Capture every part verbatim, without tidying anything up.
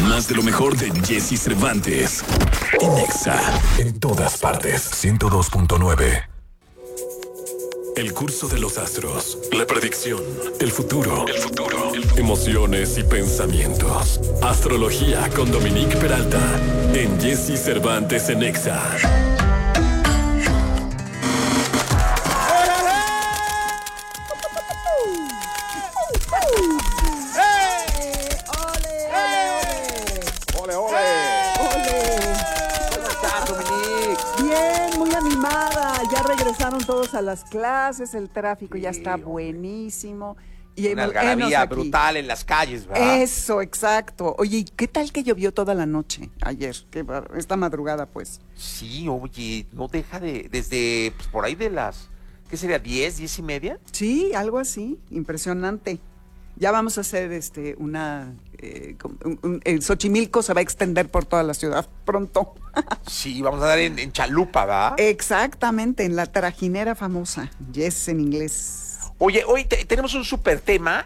Más de lo mejor de Jesse Cervantes. En Exa. En todas partes. ciento dos punto nueve. El curso de los astros. La predicción. El futuro. El futuro. Emociones y pensamientos. Astrología con Dominique Peralta. En Jesse Cervantes en Exa. Regresaron todos a las clases, el tráfico sí, ya está buenísimo. Y una algarabía brutal en las calles, ¿verdad? Eso, exacto. Oye, ¿y qué tal que llovió toda la noche ayer? Qué bar... Esta madrugada, pues. Sí, oye, no deja de, desde pues, por ahí de las, ¿qué sería? ¿diez, diez y media? Sí, algo así, impresionante. Ya vamos a hacer este una... Eh, un, un, el Xochimilco se va a extender por toda la ciudad pronto. Sí, vamos a dar en, en Chalupa, ¿verdad? Exactamente, en la trajinera famosa, Yes en inglés. Oye, hoy te, tenemos un súper tema,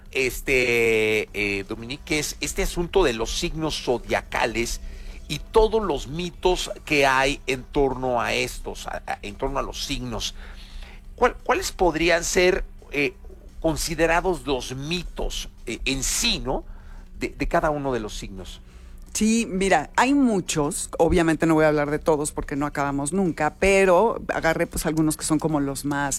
este, eh, Dominique, que es este asunto de los signos zodiacales y todos los mitos que hay en torno a estos, a, a, en torno a los signos. ¿Cuál, ¿Cuáles podrían ser eh, considerados los mitos eh, en sí, ¿no? De, de cada uno de los signos. Sí, mira, hay muchos, obviamente no voy a hablar de todos porque no acabamos nunca, pero agarré pues algunos que son como los más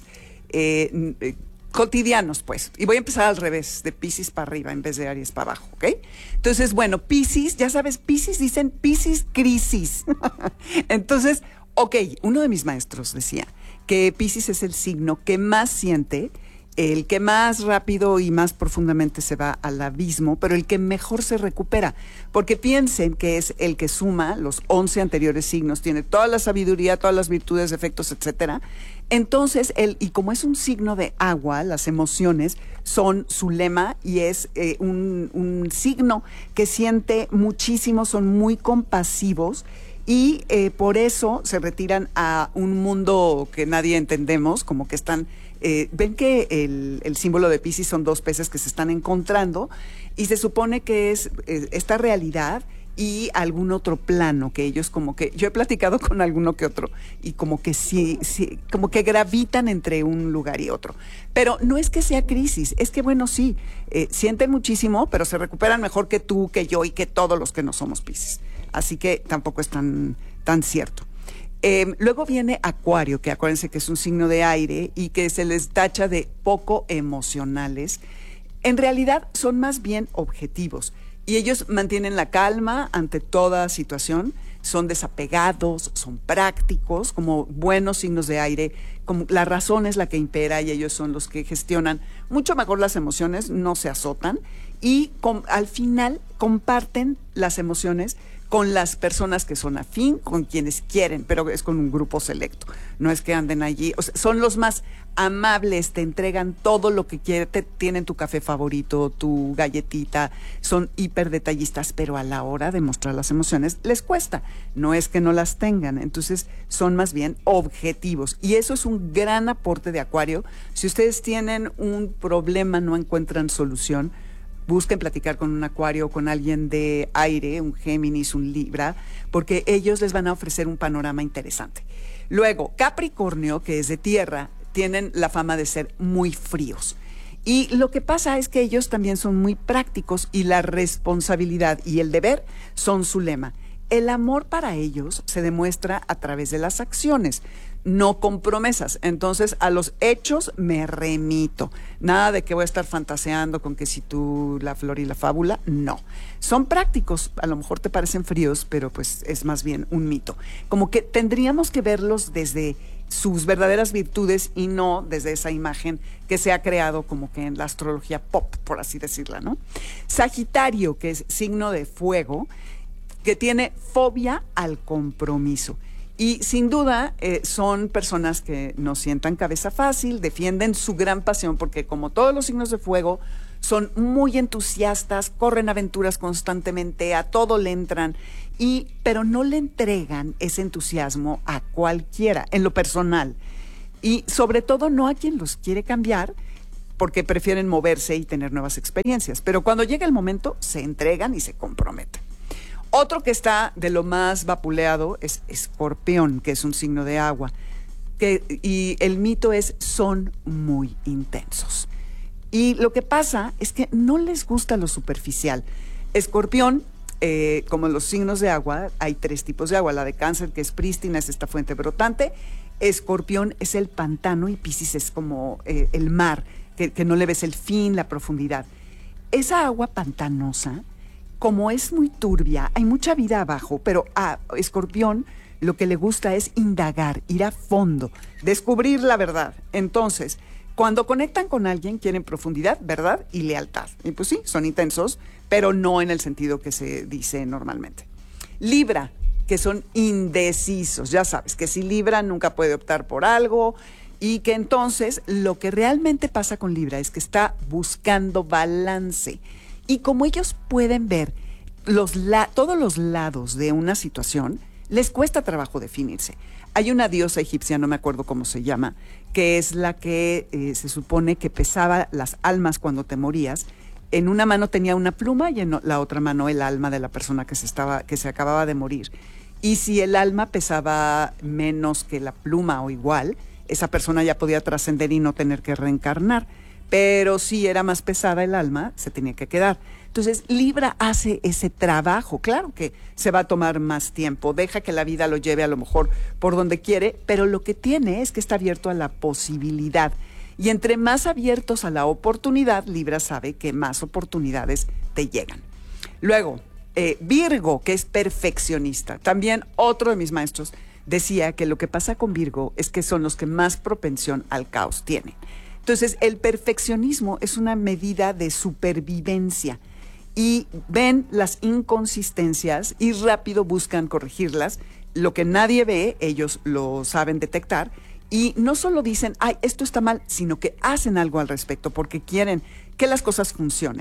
eh, eh, cotidianos, pues. Y voy a empezar al revés, de Piscis para arriba en vez de Aries para abajo, ¿ok? Entonces, bueno, Piscis, ya sabes, Piscis dicen Piscis crisis. Entonces, ok, uno de mis maestros decía que Piscis es el signo que más siente, el que más rápido y más profundamente se va al abismo, pero el que mejor se recupera, porque piensen que es el que suma los once anteriores signos, tiene toda la sabiduría, todas las virtudes, defectos, etcétera. Entonces, él, y como es un signo de agua, las emociones son su lema y es eh, un, un signo que siente muchísimo, son muy compasivos, y eh, por eso se retiran a un mundo que nadie entendemos, como que están... Eh, ven que el, el símbolo de Piscis son dos peces que se están encontrando y se supone que es eh, esta realidad y algún otro plano que ellos como que, yo he platicado con alguno que otro y como que sí, sí, como que gravitan entre un lugar y otro, pero no es que sea crisis, es que bueno sí, eh, sienten muchísimo, pero se recuperan mejor que tú, que yo y que todos los que no somos Piscis, así que tampoco es tan, tan cierto. Eh, luego viene Acuario, que acuérdense que es un signo de aire y que se les tacha de poco emocionales. En realidad son más bien objetivos y ellos mantienen la calma ante toda situación, son desapegados, son prácticos, como buenos signos de aire, como la razón es la que impera y ellos son los que gestionan mucho mejor las emociones, no se azotan y com- al final comparten las emociones con las personas que son afín, con quienes quieren, pero es con un grupo selecto. No es que anden allí, o sea, son los más amables, te entregan todo lo que quieren, te tienen tu café favorito, tu galletita, son hiper detallistas, pero a la hora de mostrar las emociones les cuesta. No es que no las tengan, entonces son más bien objetivos. Y eso es un gran aporte de Acuario. Si ustedes tienen un problema, no encuentran solución, busquen platicar con un Acuario, con alguien de aire, un Géminis, un Libra, porque ellos les van a ofrecer un panorama interesante. Luego, Capricornio, que es de tierra, tienen la fama de ser muy fríos. Y lo que pasa es que ellos también son muy prácticos y la responsabilidad y el deber son su lema. El amor para ellos se demuestra a través de las acciones, no con promesas. Entonces, a los hechos me remito. Nada de que voy a estar fantaseando con que si tú la flor y la fábula, no. Son prácticos, a lo mejor te parecen fríos, pero pues es más bien un mito. Como que tendríamos que verlos desde sus verdaderas virtudes y no desde esa imagen que se ha creado como que en la astrología pop, por así decirla, ¿no? Sagitario, que es signo de fuego, que tiene fobia al compromiso. Y sin duda eh, son personas que no sientan cabeza fácil, defienden su gran pasión, porque como todos los signos de fuego, son muy entusiastas, corren aventuras constantemente, a todo le entran, y, pero no le entregan ese entusiasmo a cualquiera, en lo personal. Y sobre todo no a quien los quiere cambiar, porque prefieren moverse y tener nuevas experiencias. Pero cuando llega el momento, se entregan y se comprometen. Otro que está de lo más vapuleado es Escorpión, que es un signo de agua. Que, y el mito es, son muy intensos. Y lo que pasa es que no les gusta lo superficial. Escorpión, eh, como los signos de agua, hay tres tipos de agua. La de Cáncer, que es prístina, es esta fuente brotante. Escorpión es el pantano y Piscis es como eh, el mar, que, que no le ves el fin, la profundidad. Esa agua pantanosa, como es muy turbia, hay mucha vida abajo, pero a Escorpión lo que le gusta es indagar, ir a fondo, descubrir la verdad. Entonces, cuando conectan con alguien, quieren profundidad, verdad y lealtad. Y pues sí, son intensos, pero no en el sentido que se dice normalmente. Libra, que son indecisos. Ya sabes que si Libra nunca puede optar por algo y que entonces lo que realmente pasa con Libra es que está buscando balance. Y como ellos pueden ver los la- todos los lados de una situación, les cuesta trabajo definirse. Hay una diosa egipcia, no me acuerdo cómo se llama, que es la que eh, se supone que pesaba las almas cuando te morías. En una mano tenía una pluma y en la otra mano el alma de la persona que se, estaba, que se acababa de morir. Y si el alma pesaba menos que la pluma o igual, esa persona ya podía trascender y no tener que reencarnar. Pero si era más pesada el alma, se tenía que quedar. Entonces, Libra hace ese trabajo. Claro que se va a tomar más tiempo, deja que la vida lo lleve a lo mejor por donde quiere, pero lo que tiene es que está abierto a la posibilidad. Y entre más abiertos a la oportunidad, Libra sabe que más oportunidades te llegan. Luego, eh, Virgo, que es perfeccionista. También otro de mis maestros decía que lo que pasa con Virgo es que son los que más propensión al caos tienen. Entonces, el perfeccionismo es una medida de supervivencia y ven las inconsistencias y rápido buscan corregirlas. Lo que nadie ve, ellos lo saben detectar y no solo dicen, ay, esto está mal, sino que hacen algo al respecto porque quieren que las cosas funcionen.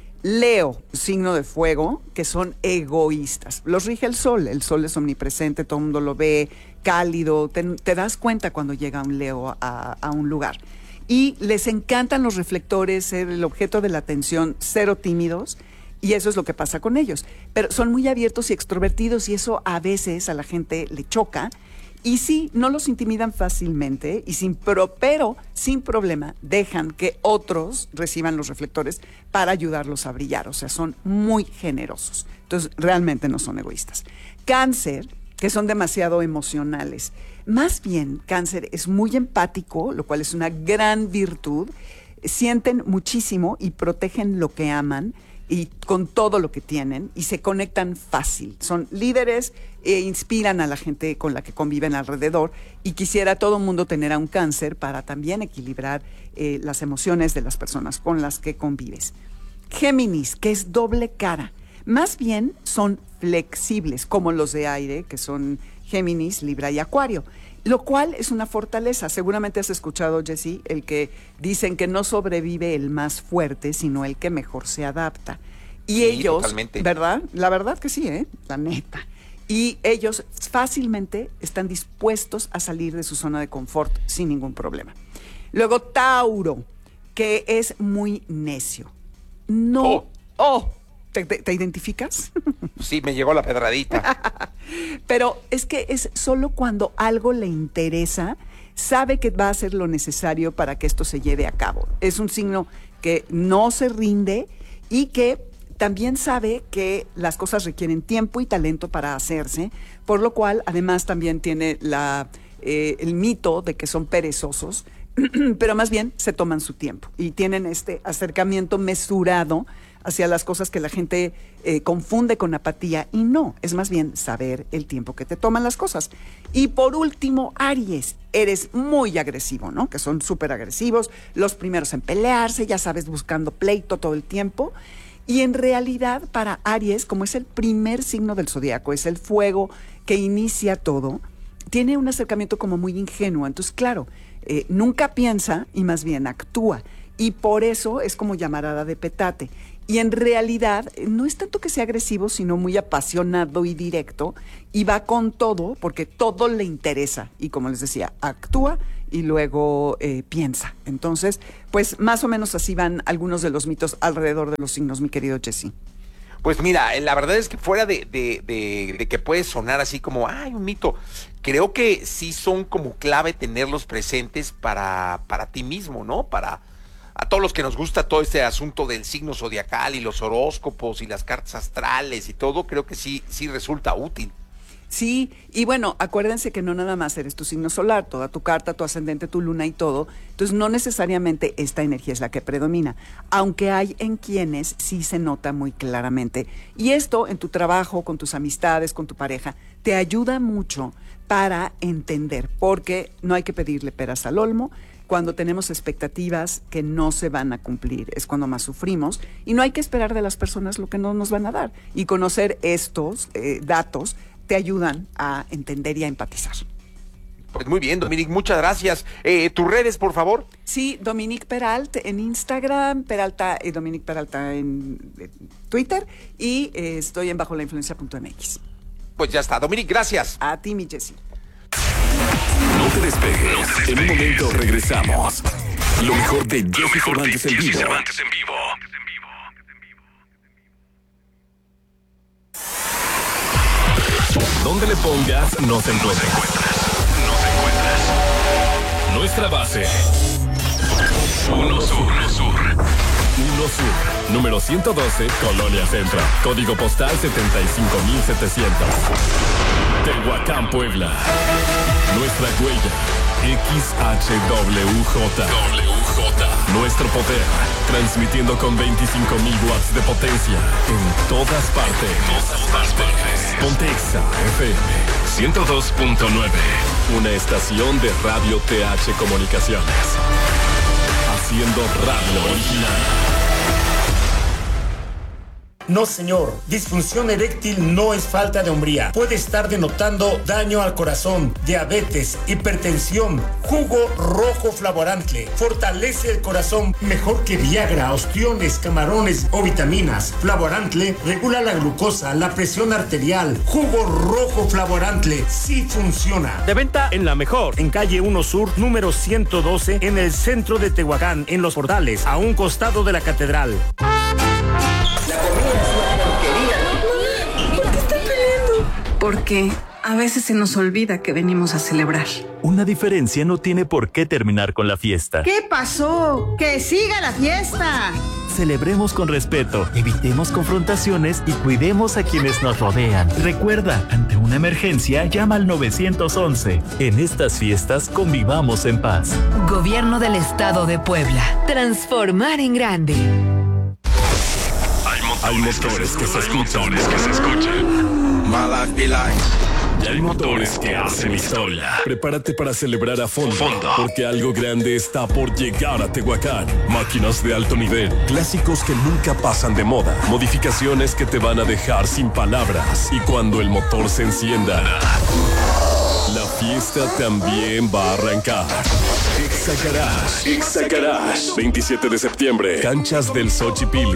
Leo, signo de fuego, que son egoístas. Los rige el sol, el sol es omnipresente, todo el mundo lo ve, cálido, te, te das cuenta cuando llega un Leo a, a un lugar. Y les encantan los reflectores, ser el objeto de la atención, cero tímidos, y eso es lo que pasa con ellos. Pero son muy abiertos y extrovertidos y eso a veces a la gente le choca. Y sí, no los intimidan fácilmente, y sin pro, pero sin problema dejan que otros reciban los reflectores para ayudarlos a brillar. O sea, son muy generosos. Entonces, realmente no son egoístas. Cáncer, que son demasiado emocionales. Más bien, Cáncer es muy empático, lo cual es una gran virtud. Sienten muchísimo y protegen lo que aman y con todo lo que tienen y se conectan fácil. Son líderes e inspiran a la gente con la que conviven alrededor y quisiera todo el mundo tener a un Cáncer para también equilibrar eh, las emociones de las personas con las que convives. Géminis, que es doble cara. Más bien son flexibles, como los de aire, que son Géminis, Libra y Acuario, lo cual es una fortaleza. Seguramente has escuchado, Jessy, el que dicen que no sobrevive el más fuerte, sino el que mejor se adapta. Y sí, ellos, totalmente. ¿verdad? La verdad que sí, ¿eh? La neta. Y ellos fácilmente están dispuestos a salir de su zona de confort sin ningún problema. Luego, Tauro, que es muy necio. No, oh, oh ¿Te, te, ¿Te identificas? Sí, me llegó la pedradita. Pero es que es solo cuando algo le interesa, sabe que va a hacer lo necesario para que esto se lleve a cabo. Es un signo que no se rinde y que también sabe que las cosas requieren tiempo y talento para hacerse, por lo cual además también tiene la, eh, el mito de que son perezosos, pero más bien se toman su tiempo y tienen este acercamiento mesurado hacia las cosas que la gente eh, confunde con apatía y no, es más bien saber el tiempo que te toman las cosas. Y por último, Aries, eres muy agresivo, ¿no? Que son súper agresivos, los primeros en pelearse, ya sabes, buscando pleito todo el tiempo. Y en realidad para Aries, como es el primer signo del zodiaco, es el fuego que inicia todo, tiene un acercamiento como muy ingenuo. Entonces, claro, eh, nunca piensa y más bien actúa. Y por eso es como llamarada de petate. Y en realidad no es tanto que sea agresivo, sino muy apasionado y directo. Y va con todo, porque todo le interesa. Y como les decía, actúa y luego eh, piensa. Entonces, pues más o menos así van algunos de los mitos alrededor de los signos, mi querido Jessy. Pues mira, la verdad es que fuera de, de, de, de que puede sonar así como, ay, un mito, creo que sí son como clave tenerlos presentes para, para ti mismo, ¿no? Para a todos los que nos gusta todo este asunto del signo zodiacal y los horóscopos y las cartas astrales y todo, creo que sí, sí resulta útil. Sí, y bueno, acuérdense que no nada más eres tu signo solar, toda tu carta, tu ascendente, tu luna y todo. Entonces, no necesariamente esta energía es la que predomina, aunque hay en quienes sí se nota muy claramente. Y esto en tu trabajo, con tus amistades, con tu pareja, te ayuda mucho para entender, porque no hay que pedirle peras al olmo. Cuando tenemos expectativas que no se van a cumplir, es cuando más sufrimos, y no hay que esperar de las personas lo que no nos van a dar. Y conocer estos eh, datos te ayudan a entender y a empatizar. Pues muy bien, Dominique, muchas gracias. Eh, ¿Tus redes, por favor? Sí, Dominique Peralta en Instagram, Peralta, eh, Dominique Peralta en eh, Twitter, y eh, estoy en bajo la influencia punto m x. Pues ya está, Dominique, gracias. A ti, mi Jessy. No te despegues. En un momento regresamos. Lo mejor de Jessy Cervantes en vivo. Donde le pongas, nos encuentras. Nos encuentras. Nuestra base. Uno Sur. Uno Sur. Uno Sur. Número ciento doce, Colonia Centro. Código postal setenta y cinco mil setecientos. Tehuacán, Puebla. Nuestra huella. X H W J. W J. Nuestro poder. Transmitiendo con veinticinco mil watts de potencia. En todas partes. En todas partes. Pontexa F M ciento dos punto nueve. Una estación de Radio T H Comunicaciones. Haciendo radio original. No, señor. Disfunción eréctil no es falta de hombría. Puede estar denotando daño al corazón, diabetes, hipertensión. Jugo rojo Flavorantle fortalece el corazón mejor que Viagra, ostiones, camarones o vitaminas. Flavorantle regula la glucosa, la presión arterial. Jugo rojo Flavorantle sí funciona. De venta en La Mejor, En calle uno Sur, número ciento doce, en el centro de Tehuacán, en Los Portales, a un costado de la catedral. ¿Por qué están peleando? Porque a veces se nos olvida que venimos a celebrar. una diferencia no tiene por qué terminar con la fiesta. ¿Qué pasó? ¡Que siga la fiesta! Celebremos con respeto, evitemos confrontaciones y cuidemos a quienes nos rodean. Recuerda, ante una emergencia, llama al nueve once. En estas fiestas, convivamos en paz. Gobierno del Estado de Puebla. Transformar en grande. Hay motores que se escuchan. que se escuchan. Y hay motores que hacen historia. Prepárate para celebrar a fondo, fondo, porque algo grande está por llegar a Tehuacán. Máquinas de alto nivel, clásicos que nunca pasan de moda, modificaciones que te van a dejar sin palabras. Y cuando el motor se encienda, la fiesta también va a arrancar. Exa Garage, Exa Garage, veintisiete de septiembre, canchas del Xochipilli.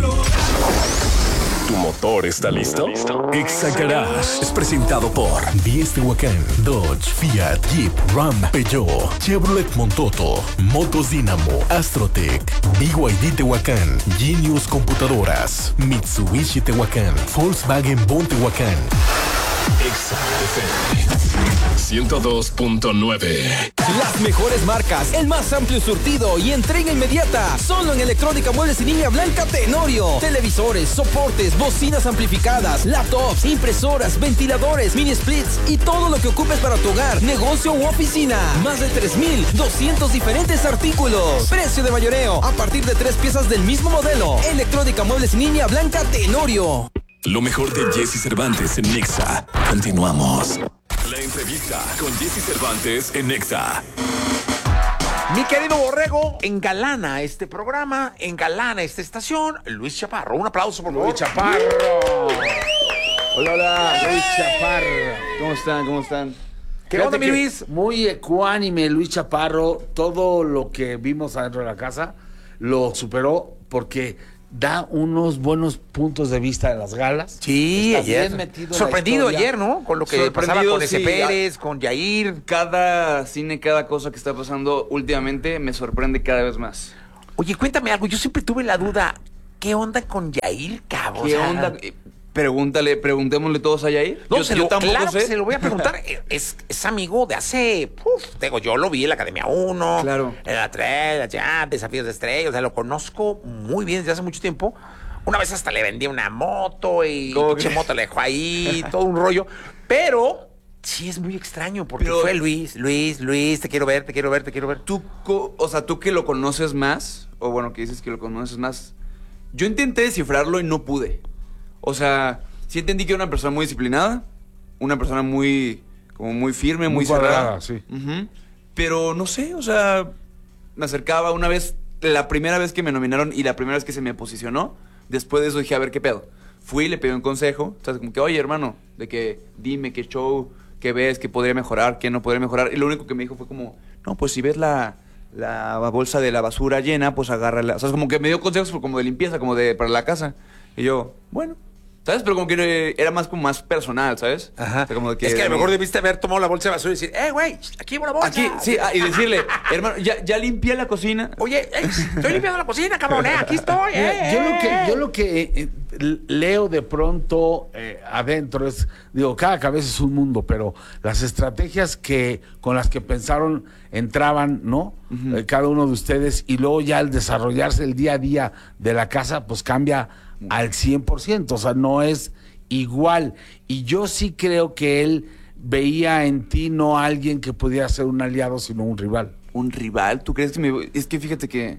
¿Tu motor está listo? Exa Garage es presentado por diez Tehuacán, Dodge, Fiat, Jeep, Ram, Peugeot, Chevrolet Montoto, Motos Dynamo, Astrotec, B Y D Tehuacán, Genius Computadoras, Mitsubishi Tehuacán, Volkswagen Bon Tehuacán. Exa F M ciento dos punto nueve. Las mejores marcas, el más amplio surtido y entrega inmediata. Solo en Electrónica Muebles y Línea Blanca Tenorio. Televisores, soportes, bocinas amplificadas, laptops, impresoras, ventiladores, mini splits y todo lo que ocupes para tu hogar, negocio u oficina. Más de tres mil doscientos diferentes artículos. Precio de mayoreo a partir de tres piezas del mismo modelo. Electrónica Muebles y Línea Blanca Tenorio. Lo mejor de Jessy Cervantes en Nexa. Continuamos. La entrevista con Jessy Cervantes en Nexa. Mi querido Borrego, engalana este programa, engalana esta estación, Luis Chaparro. Un aplauso, por favor. Luis Chaparro. Hola, hola, Luis Chaparro. ¿Cómo están? ¿Cómo están? ¿Qué onda, mi Luis? Muy ecuánime, Luis Chaparro. Todo lo que vimos adentro de la casa lo superó porque da unos buenos puntos de vista de las galas. Sí, Está ayer. bien metido Sorprendido en la ayer, ¿no? Con lo que pasaba con ese sí, Pérez, con Yair. Cada cine, cada cosa que está pasando últimamente me sorprende cada vez más. Oye, cuéntame algo. Yo siempre tuve la duda. ¿Qué onda con Yair, cabrón? ¿Qué O sea, onda? Pregúntale, preguntémosle todos a Yair. No, yo, se yo lo, tampoco claro sé. que se lo voy a preguntar. es, es amigo de hace, uf, digo, yo lo vi en la Academia uno, Claro. en la tres, ya, Desafíos de Estrella, o sea, lo conozco muy bien desde hace mucho tiempo. Una vez hasta le vendí una moto y pinche moto la dejó ahí, todo un rollo. Pero sí es muy extraño porque Pero- fue Luis, Luis, Luis, te quiero ver, te quiero ver, te quiero ver. Tú, co- o sea, tú que lo conoces más, o bueno, que dices que lo conoces más, yo intenté descifrarlo y no pude. O sea, sí entendí que era una persona muy disciplinada, una persona muy, como muy firme, muy, Muy cerrada. cuadrada, sí. Ujú. Pero no sé, o sea, me acercaba una vez, la primera vez que me nominaron y la primera vez que se me posicionó, después de eso dije, a ver, ¿qué pedo? Fui y le pedí un consejo, o sea, como que, oye, hermano, de que dime qué show, qué ves, qué podría mejorar, qué no podría mejorar. Y lo único que me dijo fue como, no, pues si ves la, la bolsa de la basura llena, pues agárrala. O sea, como que me dio consejos como de limpieza, como de para la casa. Y yo, bueno, ¿sabes? Pero como que era más como más personal, ¿sabes? Ajá. O sea, como de es que a lo mejor debiste haber tomado la bolsa de basura y decir, eh, güey, aquí va la bolsa. Aquí, sí, ah, y decirle, hermano, ya, ya limpié la cocina. Oye, ey, estoy limpiando la cocina, cabrón, eh, aquí estoy, Mira, eh. yo lo que, eh. yo lo que eh, eh, leo de pronto eh, adentro es, digo, cada cabeza es un mundo, pero las estrategias que con las que pensaron entraban, ¿no? Eh, cada uno de ustedes, y luego ya al desarrollarse el día a día de la casa, pues cambia al cien por ciento, o sea, no es igual. Y yo sí creo que él veía en ti no a alguien que pudiera ser un aliado, sino un rival. ¿Un rival? ¿Tú crees que me...? Es que fíjate que...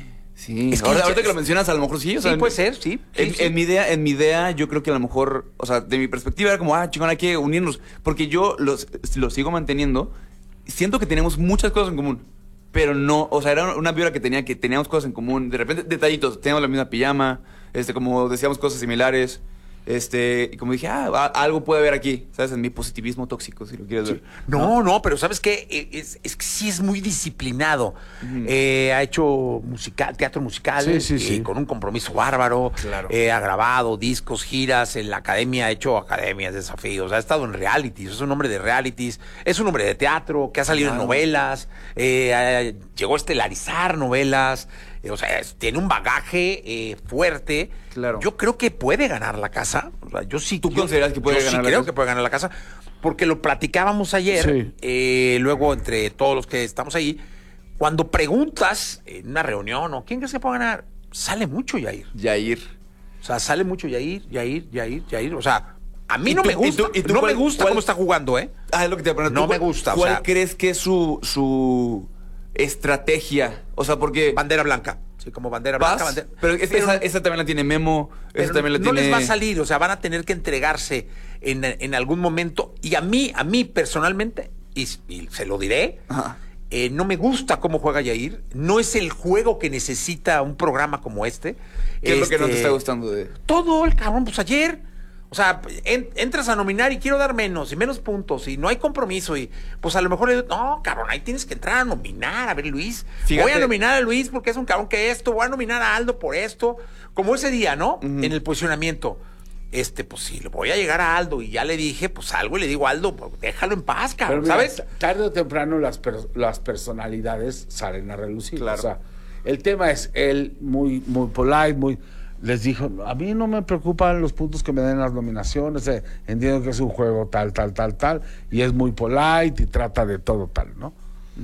Sí, Es que ahora, ya- ahorita que lo mencionas, a lo mejor sí. O Sí, sea, puede en- ser, sí, sí, En, sí. en mi idea, en mi idea, yo creo que a lo mejor, o sea, de mi perspectiva era como, ah, chingón, hay que unirnos. Porque yo los, los sigo manteniendo. Siento que tenemos muchas cosas en común. Pero no, o sea, era una vibra que tenía que teníamos cosas en común. De repente, detallitos, teníamos la misma pijama, este, como decíamos cosas similares. Este, y como dije, ah, a- algo puede haber aquí, ¿sabes? En mi positivismo tóxico, si lo quieres ver. No, no, pero ¿sabes qué? Eh, Es, es que sí es muy disciplinado. Eh, ha hecho musical, teatro musical, Sí, sí, eh, sí. con un compromiso bárbaro. Claro. Eh, ha grabado discos, giras, en la academia ha hecho academias, desafíos, ha estado en realities, es un hombre de realities, es un hombre de teatro, que ha salido Claro. en novelas, eh, eh, llegó a estelarizar novelas, eh, o sea, es- tiene un bagaje eh, fuerte. Claro. Yo creo que puede ganar la casa. O sea, yo sí. ¿Tú yo- consideras que puede yo ganar sí la creo casa? que puede ganar la casa. Porque lo platicábamos ayer, Sí. eh, luego entre todos los que estamos ahí, cuando preguntas en una reunión o quién crees que puede ganar, sale mucho Yair. Yair. O sea, sale mucho Yair, Yair, Yair, Yair. O sea, a mí ¿Y no tú- me y gusta. tú- y tú no cuál- me gusta cuál- cómo está jugando, ¿eh? Ah, es lo que te voy a preguntar. No ¿Tú me cuál- gusta, o ¿Cuál sea- crees que es su, su estrategia? O sea, porque... Bandera blanca. Sí, como bandera ¿Vas? blanca. bandera- Pero, es- Pero- esa, esa también la tiene Memo, Pero esa también la no tiene... les va a salir, o sea, van a tener que entregarse en, en algún momento. Y a mí, a mí personalmente, y, y se lo diré, Ajá. eh, no me gusta cómo juega Yair. No es el juego que necesita un programa como este. ¿Qué es lo que no te Este, está gustando de...? Todo el cabrón, pues ayer. O sea, en- entras a nominar y quiero dar menos y menos puntos y no hay compromiso y pues a lo mejor le digo, no, cabrón, ahí tienes que entrar a nominar, a ver Luis, Fíjate. voy a nominar a Luis porque es un cabrón que esto, voy a nominar a Aldo por esto, como ese día, ¿no? En el posicionamiento. Este, pues si le voy a llegar a Aldo y ya le dije, pues algo y le digo a Aldo, pues, déjalo en paz, Pero cabrón, mira, ¿sabes? t- tarde o temprano las, per- las personalidades salen a relucir. Claro. O sea, el tema es él muy, muy polite, muy... Les dijo, a mí no me preocupan los puntos que me den las nominaciones, eh, entiendo que es un juego tal, tal, tal, tal, y es muy polite y trata de todo tal, ¿no?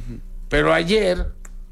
Pero ayer,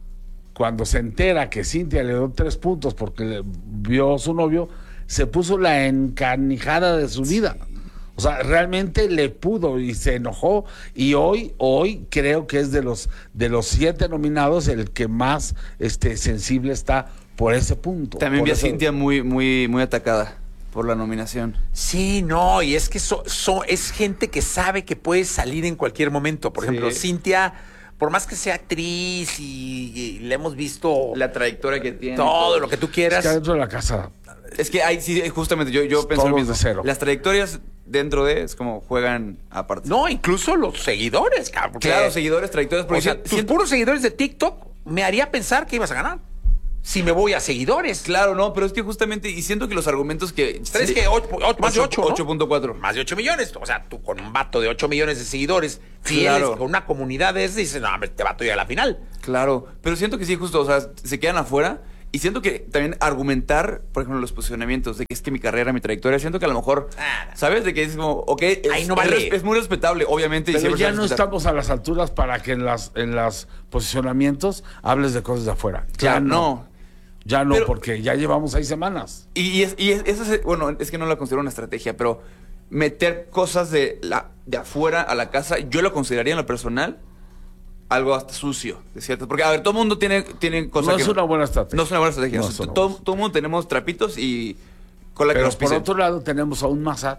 cuando se entera que Cintia le dio tres puntos porque le vio a su novio, se puso la encanijada de su vida. O sea, realmente le pudo y se enojó. Y hoy, hoy creo que es de los de los siete nominados el que más este sensible está por ese punto. También por vi a eso- Cintia muy, muy, muy atacada por la nominación. Sí, no, y es que so- so- es gente que sabe que puede salir en cualquier momento. Por Sí. ejemplo, Cintia, por más que sea actriz y, y le hemos visto La trayectoria que tiene. todo lo que tú Es quieras. que adentro de la casa. Es que hay, sí, justamente, yo, yo Es pienso lo todos mismo. de cero. Las trayectorias dentro de es como juegan aparte. No, incluso los seguidores, cabrón. porque- Claro, seguidores, trayectorias. Porque O sea, si- tus siento- puros seguidores de TikTok me haría pensar que ibas a ganar. Si me voy a seguidores. Claro, no, pero es que justamente, y siento que los argumentos que... ¿Sabes sí, que ocho- ocho- más de ocho, ¿no? ocho punto cuatro. Más de ocho millones. O sea, tú con un vato de ocho millones de seguidores fieles, Claro. con una comunidad de ese, dices, no, hombre, te vato ya a la final. Claro, pero siento que sí, justo, o sea, se quedan afuera Y siento que también argumentar, por ejemplo, los posicionamientos de que es que mi carrera, mi trayectoria, siento que a lo mejor, ¿sabes? De que es como, ok, es, Ahí no vale. es, es muy respetable, obviamente. y Pero siempre ya se va a no respetar. estamos a las alturas para que en las en los posicionamientos hables de cosas de afuera. Ya Ya no. Ya no, Pero- porque ya llevamos seis semanas. Y, y, es, y es, eso es- bueno, es que no la considero una estrategia, pero meter cosas de, la, de afuera a la casa, yo lo consideraría en lo personal algo hasta sucio, de cierto. Porque, a ver, todo el mundo tiene, tiene cosas No que... es una buena estrategia. No es una buena estrategia. No O sea, es una todo, buena todo el mundo tenemos trapitos y con la que Pero nos por pisen. otro lado tenemos a un Massad